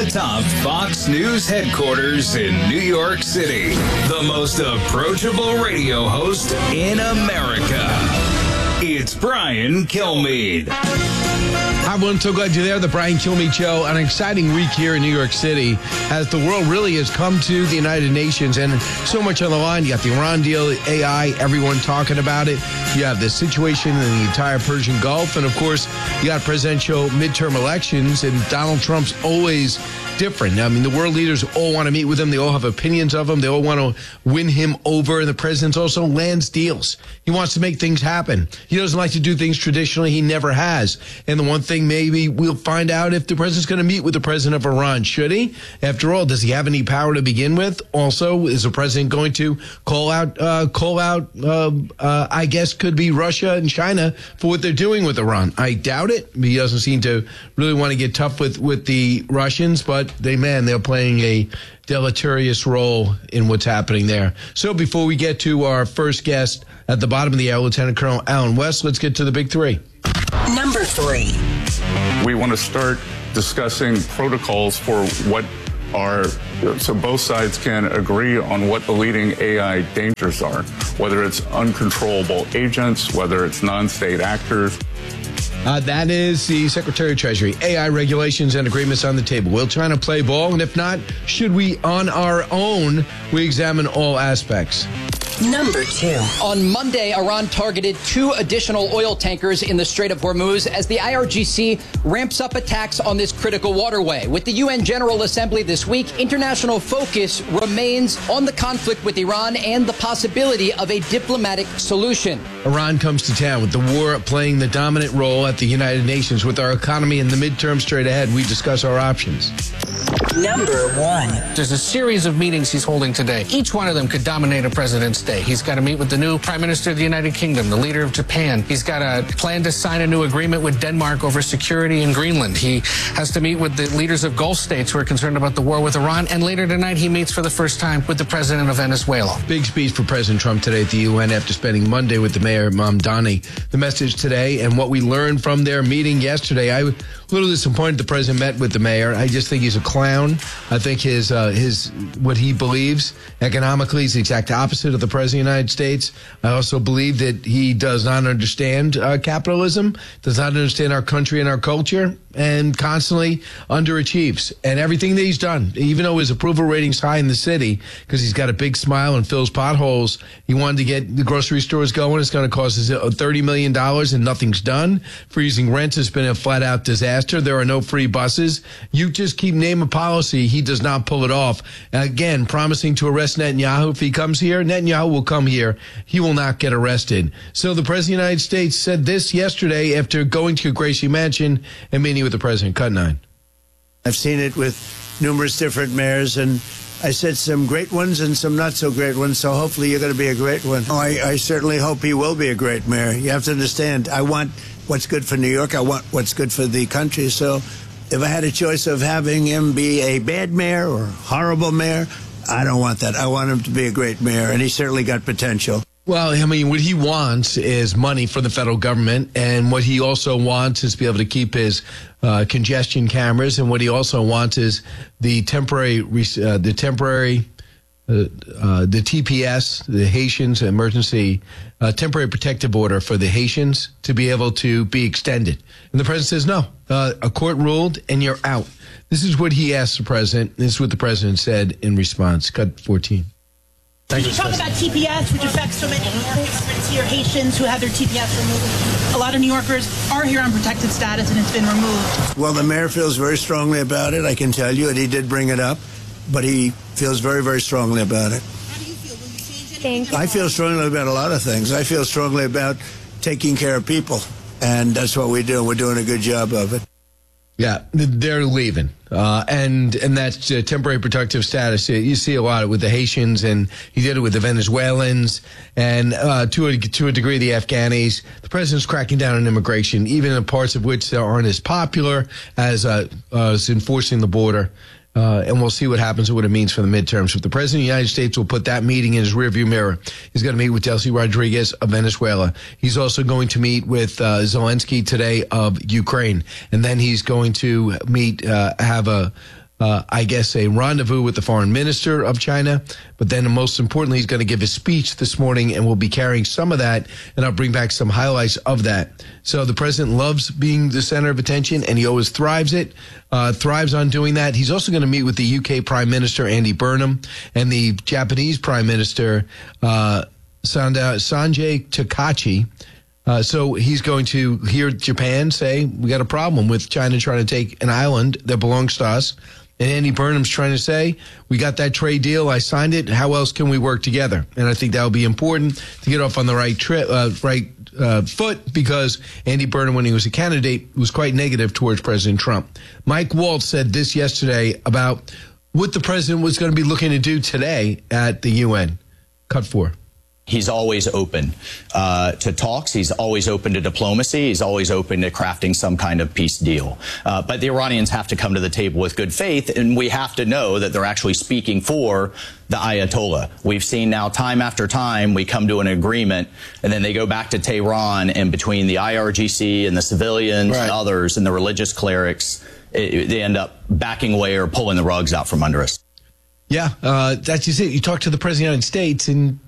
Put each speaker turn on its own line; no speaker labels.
over-the-top Fox News headquarters in New York City. The most approachable radio host in America. It's Brian Kilmeade.
Hi, everyone. So glad you're there. The Brian Kilmeade Show. An exciting week here in New York City as the world really has come to the United Nations, and so much on the line. You got the Iran deal, AI, everyone talking about it. You have the situation in the entire Persian Gulf, and of course, you got presidential midterm elections, and Donald Trump's always different. I mean, the world leaders all want to meet with him. They all have opinions of him. They all want to win him over, and the president also lands deals. He wants to make things happen. He doesn't like to do things traditionally. He never has. And the one thing maybe we'll find out if the president's going to meet with the president of Iran. Should he? After all, does he have any power to begin with? Also, is the president going to call out, I guess, could be Russia and China for what they're doing with Iran? I doubt it. He doesn't seem to really want to get tough with the Russians, but they're playing a deleterious role in what's happening there. So before we get to our first guest at the bottom of the hour, Lieutenant Colonel Allen West, let's get to the big three.
Number 3.
We want to start discussing protocols for what are, so both sides can agree on what the leading AI dangers are, whether it's uncontrollable agents, whether it's non-state actors.
That is the Secretary of Treasury. AI regulations and agreements on the table. Will China play ball? And if not, should we, on our own, we examine all aspects?
Number 2.
On Monday, Iran targeted 2 additional oil tankers in the Strait of Hormuz as the IRGC ramps up attacks on this critical waterway. With the UN General Assembly this week, international focus remains on the conflict with Iran and the possibility of a diplomatic solution.
Iran comes to town with the war playing the dominant role at the United Nations. With our economy in the midterm straight ahead, we discuss our options.
Number 1.
There's a series of meetings he's holding today. Each one of them could dominate a president's day. He's got to meet with the new Prime Minister of the United Kingdom, the leader of Japan. He's got a plan to sign a new agreement with Denmark over security in Greenland. He has to meet with the leaders of Gulf states who are concerned about the war with Iran. And later tonight, he meets for the first time with the president of Venezuela.
Big speech for President Trump today at the UN after spending Monday with the mayor, Mamdani. The message today and what we learned from their meeting yesterday. I was a little disappointed the president met with the mayor. I just think he's a clown. I think his what he believes economically is the exact opposite of the president of the United States. I also believe that he does not understand capitalism, does not understand our country and our culture, and constantly underachieves. And everything that he's done, even though his approval rating's high in the city, because he's got a big smile and fills potholes, he wanted to get the grocery stores going. It's going to cost us $30 million and nothing's done. Freezing rents has been a flat-out disaster. There are no free buses. You just keep naming policy. He does not pull it off. Again, promising to arrest Netanyahu if he comes here. Netanyahu will come here. He will not get arrested. So the President of the United States said this yesterday after going to Gracie Mansion and meeting with the President. Cut 9.
I've seen it with numerous different mayors, and I said some great ones and some not so great ones, so hopefully you're going to be a great one. I certainly hope he will be a great mayor. You have to understand, I want what's good for New York. I want what's good for the country. So if I had a choice of having him be a bad mayor or horrible mayor, I don't want that. I want him to be a great mayor, and he certainly got potential.
Well, I mean, what he wants is money for the federal government, and what he also wants is to be able to keep his congestion cameras, and what he also wants is the TPS, the Haitians Emergency Temporary Protective Order for the Haitians to be able to be extended. And the president says, no, a court ruled and you're out. This is what he asked the president. This is what the president said in response. Cut 14.
Thank you. Talk about TPS, which affects so many immigrants here, Haitians who have their TPS removed. A lot of New Yorkers are here on protected status, and it's been removed.
Well, the mayor feels very strongly about it, I can tell you, and he did bring it up, but he feels very, very strongly about it.
How do you feel? Will you change anything?
I feel strongly about a lot of things. I feel strongly about taking care of people, and that's what we do. We're doing a good job of it.
Yeah, they're leaving. And that's temporary protective status. You see a lot with the Haitians, and he did it with the Venezuelans, and to a degree the Afghanis. The president's cracking down on immigration, even in parts of which they aren't as popular as enforcing the border. And we'll see what happens and what it means for the midterms. But the president of the United States will put that meeting in his rearview mirror. He's going to meet with Delcy Rodriguez of Venezuela. He's also going to meet with Zelensky today of Ukraine. And then he's going to meet, have a I guess, a rendezvous with the foreign minister of China. But then most importantly, he's going to give his speech this morning, and we'll be carrying some of that, and I'll bring back some highlights of that. So the president loves being the center of attention, and he always thrives on doing that. He's also going to meet with the UK Prime Minister, Andy Burnham, and the Japanese Prime Minister, Sanjay Takachi. So he's going to hear Japan say, we got a problem with China trying to take an island that belongs to us. And Andy Burnham's trying to say, we got that trade deal, I signed it, how else can we work together? And I think that will be important to get off on the right foot, because Andy Burnham, when he was a candidate, was quite negative towards President Trump. Mike Waltz said this yesterday about what the president was going to be looking to do today at the UN. Cut 4.
He's always open to talks. He's always open to diplomacy. He's always open to crafting some kind of peace deal. But the Iranians have to come to the table with good faith, and we have to know that they're actually speaking for the Ayatollah. We've seen now time after time we come to an agreement, and then they go back to Tehran, and between the IRGC and the civilians and others and the religious clerics, they end up backing away or pulling the rugs out from under us.
Yeah, that's just it. You talk to the President of the United States, and